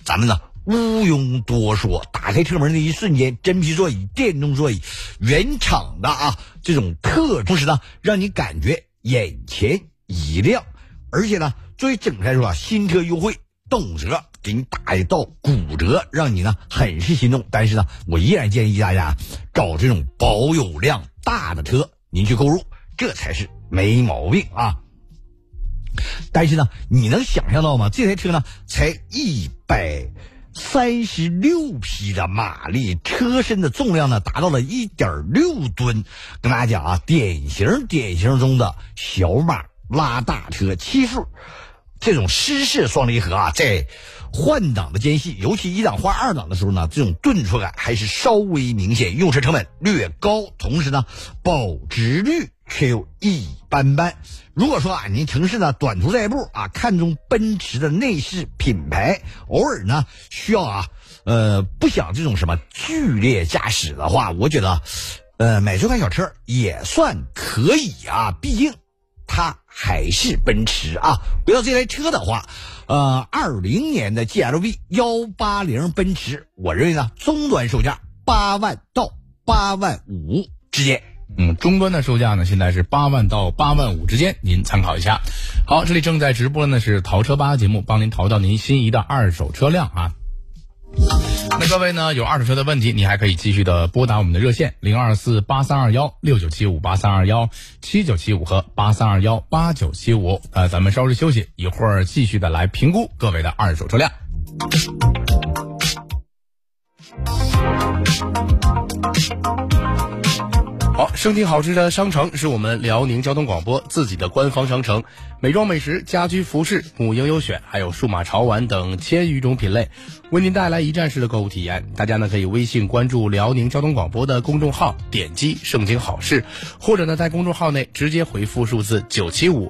咱们呢毋庸多说，打开车门的一瞬间，真皮座椅、电动座椅、原厂的这种特同时呢，让你感觉眼前一亮。而且呢，作为整体来说新车优惠，动辄给你打一道骨折，让你呢很是心动。但是呢，我依然建议大家找这种保有量大的车，您去购入，这才是没毛病啊。但是呢，你能想象到吗？这台车呢才136匹的马力，车身的重量呢达到了 1.6 吨。跟大家讲典型中的小马拉大车，七速这种湿式双离合在换挡的间隙，尤其一档换二档的时候呢，这种顿挫感还是稍微明显，用车成本略高，同时呢保值率却又一般般。如果说您城市呢短途代步看中奔驰的内饰品牌，偶尔呢需要不想这种什么剧烈驾驶的话，我觉得买这款小车也算可以毕竟它还是奔驰回到这台车的话，20年的 GLB 180奔驰，我认为呢终端售价8万到8万5之间。 终端的售价呢现在是8万到8万5之间，您参考一下。好，这里正在直播的呢是淘车吧节目，帮您淘到您心仪的二手车辆那各位呢有二手车的问题，你还可以继续的拨打我们的热线024831697583217975和83218975。咱们稍事休息，一会儿继续的来评估各位的二手车辆。好，盛京好吃的商城是我们辽宁交通广播自己的官方商城，美妆美食、家居服饰、母婴优选，还有数码潮玩等1000余种品类，为您带来一站式的购物体验。大家呢可以微信关注辽宁交通广播的公众号，点击盛京好事，或者呢在公众号内直接回复数字975